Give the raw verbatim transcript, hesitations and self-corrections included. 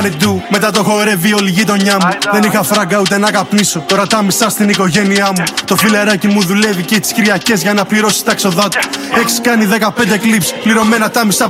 Μετά το χορεύει όλη η γειτονιά μου. Δεν είχα φράγκα ούτε να καπνίσω. Τώρα τα μισά στην οικογένειά μου. Το φιλεράκι μου δουλεύει και τις Κυριακές για να πληρώσει τα έξοδά του. Έχεις κάνει δεκαπέντε κλιπς, πληρωμένα τα μισά